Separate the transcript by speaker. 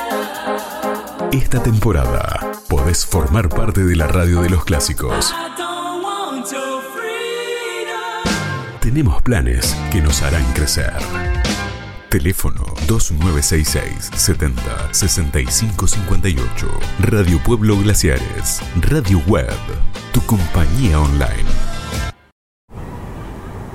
Speaker 1: Esta temporada podés formar parte de la radio de los clásicos. Tenemos planes que nos harán crecer. Teléfono 2966 70 65 58. Radio Pueblo Glaciares. Radio Web. Tu compañía online.